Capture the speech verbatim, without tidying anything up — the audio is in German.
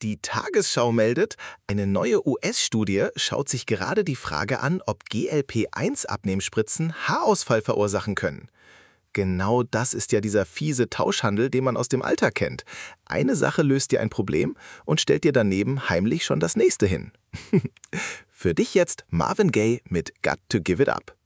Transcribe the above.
Die Tagesschau meldet, eine neue U S-Studie schaut sich gerade die Frage an, ob G L P eins Abnehmspritzen Haarausfall verursachen können. Genau das ist ja dieser fiese Tauschhandel, den man aus dem Alltag kennt. Eine Sache löst dir ein Problem und stellt dir daneben heimlich schon das nächste hin. Für dich jetzt Marvin Gaye mit Got to Give It Up.